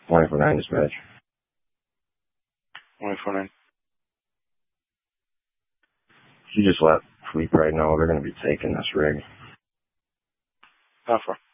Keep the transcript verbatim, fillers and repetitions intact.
twenty-four nine dispatch. twenty-four nine. She just let Fleet right know they're going to be taking this rig. How far?